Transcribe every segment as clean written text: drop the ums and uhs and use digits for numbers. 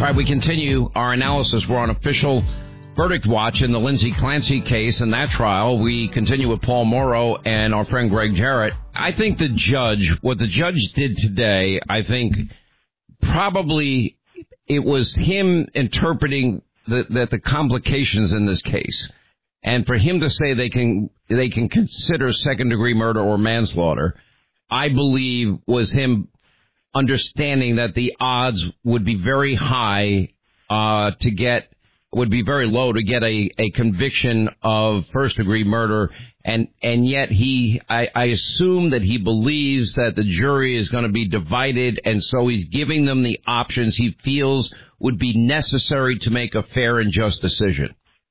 right, we continue our analysis. We're on official verdict watch in the Lindsay Clancy case. In that trial, we continue with Paul Mauro and our friend Greg Jarrett. I think what the judge did today, I think probably it was him interpreting the complications in this case. And for him to say they can consider second-degree murder or manslaughter, I believe was him understanding that the odds would be very high would be very low to get a conviction of first-degree murder, and yet I assume that he believes that the jury is going to be divided, and so he's giving them the options he feels would be necessary to make a fair and just decision.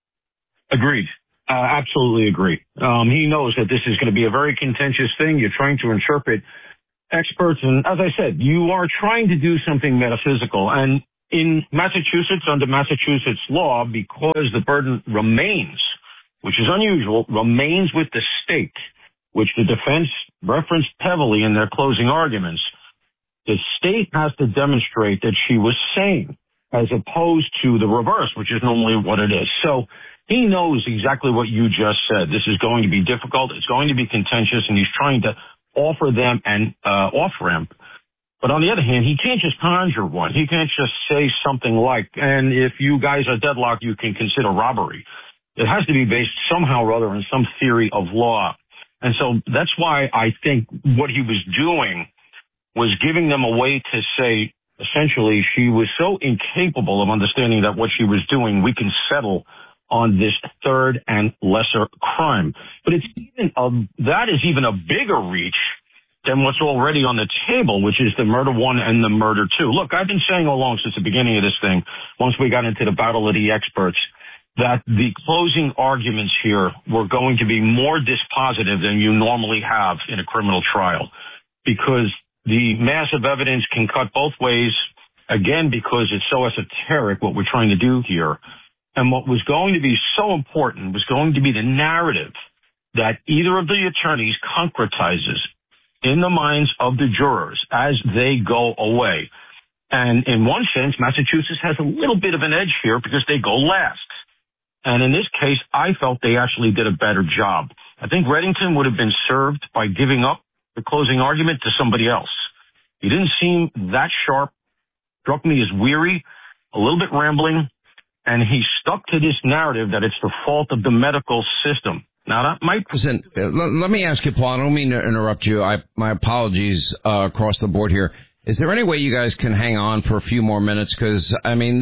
Agreed. Absolutely agree. He knows that this is going to be a very contentious thing. You're trying to interpret experts, and as I said, you are trying to do something metaphysical. And in Massachusetts, under Massachusetts law, because the burden remains, which is unusual, remains with the state, which the defense referenced heavily in their closing arguments, the state has to demonstrate that she was sane, as opposed to the reverse, which is normally what it is. So he knows exactly what you just said. This is going to be difficult. It's going to be contentious, and he's trying to offer them an off-ramp. But on the other hand, he can't just conjure one. He can't just say something like, and if you guys are deadlocked, you can consider robbery. It has to be based somehow or other on some theory of law. And so that's why I think what he was doing was giving them a way to say, essentially, she was so incapable of understanding that what she was doing, we can settle on this third and lesser crime. But that is even a bigger reach than what's already on the table, which is the murder one and the murder two. Look, I've been saying all along since the beginning of this thing, once we got into the battle of the experts, that the closing arguments here were going to be more dispositive than you normally have in a criminal trial, because the massive evidence can cut both ways, again, because it's so esoteric what we're trying to do here. And what was going to be so important was going to be the narrative that either of the attorneys concretizes in the minds of the jurors as they go away. And in one sense, Massachusetts has a little bit of an edge here because they go last. And in this case, I felt they actually did a better job. I think Reddington would have been served by giving up the closing argument to somebody else. He didn't seem that sharp, struck me as weary, a little bit rambling, and he stuck to this narrative that it's the fault of the medical system. Now, that might... Listen, let me ask you, Paul, I don't mean to interrupt you. My apologies across the board here. Is there any way you guys can hang on for a few more minutes? Because, I mean,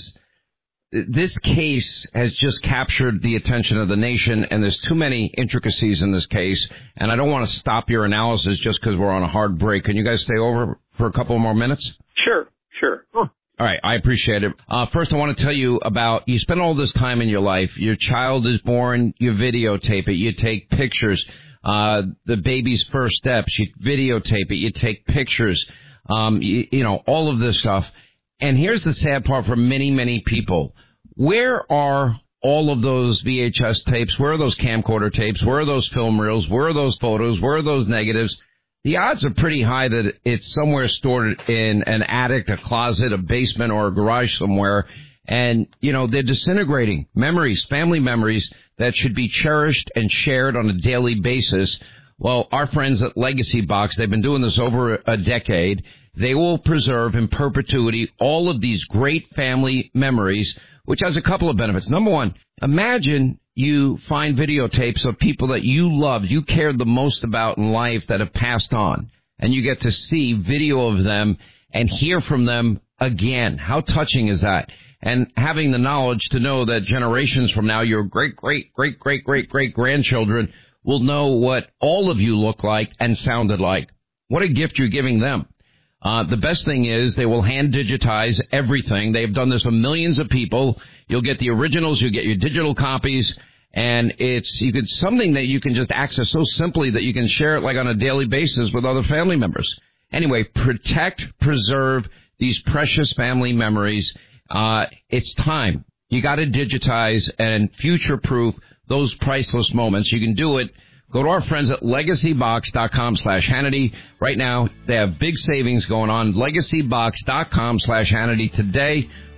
this case has just captured the attention of the nation, and there's too many intricacies in this case, and I don't want to stop your analysis just because we're on a hard break. Can you guys stay over for a couple more minutes? Sure. All right, I appreciate it. First, I want to tell you about, you spend all this time in your life. Your child is born, you videotape it, you take pictures. The baby's first steps, you videotape it, you take pictures, you know, all of this stuff. And here's the sad part for many, many people. Where are all of those VHS tapes? Where are those camcorder tapes? Where are those film reels? Where are those photos? Where are those negatives? The odds are pretty high that it's somewhere stored in an attic, a closet, a basement, or a garage somewhere. And, you know, they're disintegrating memories, family memories that should be cherished and shared on a daily basis. Well, our friends at Legacy Box, they've been doing this over a decade. They will preserve in perpetuity all of these great family memories, which has a couple of benefits. Number one, imagine you find videotapes of people that you loved, you cared the most about in life that have passed on, and you get to see video of them and hear from them again. How touching is that? And having the knowledge to know that generations from now, your great-great-great-great-great-grandchildren will know what all of you look like and sounded like. What a gift you're giving them. The best thing is they will hand digitize everything. They've done this for millions of people. You'll get the originals, you'll get your digital copies, and it's something that you can just access so simply that you can share it like on a daily basis with other family members. Anyway, protect, preserve these precious family memories. It's time. You got to digitize and future-proof those priceless moments. You can do it. Go to our friends at legacybox.com/Hannity. Right now, they have big savings going on. Legacybox.com/Hannity today.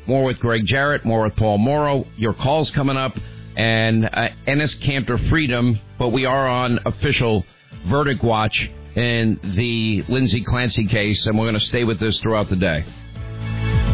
More with Greg Jarrett, more with Paul Morrow. Your call's coming up, and Ennis Cantor Freedom, but we are on official verdict watch in the Lindsay Clancy case, and we're going to stay with this throughout the day.